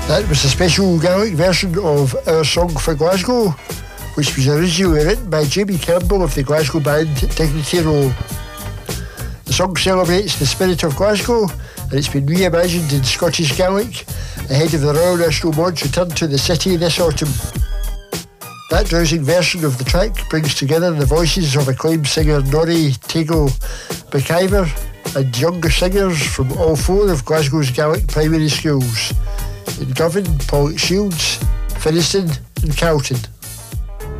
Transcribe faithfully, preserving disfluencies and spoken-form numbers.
That was a special Gaelic version of Our Song for Glasgow, which was originally written by Jamie Campbell of the Glasgow band Dignity Row. The song celebrates the spirit of Glasgow, and it's been reimagined in Scottish Gaelic ahead of the Royal National Mons return to the city this autumn. That rousing version of the track brings together the voices of acclaimed singer Norrie Tago McIver and younger singers from all four of Glasgow's Gaelic primary schools in Govan, Pollock Shields, Finniston and Carlton.